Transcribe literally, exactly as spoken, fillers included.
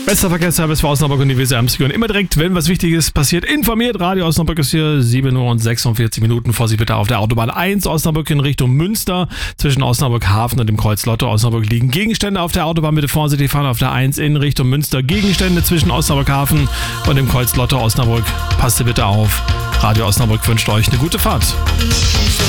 Bester Verkehrsservice für Osnabrück und die Weser-Ems-Region. Immer direkt, wenn was Wichtiges passiert, informiert. Radio Osnabrück ist hier, sieben Uhr und sechsundvierzig Minuten. Vorsicht bitte auf der Autobahn eins, Osnabrück in Richtung Münster. Zwischen Osnabrück Hafen und dem Kreuz Lotte Osnabrück liegen Gegenstände auf der Autobahn. Bitte vorsichtig fahren auf der eins in Richtung Münster. Gegenstände zwischen Osnabrück Hafen und dem Kreuz Lotte Osnabrück. Passt bitte auf. Radio Osnabrück wünscht euch eine gute Fahrt.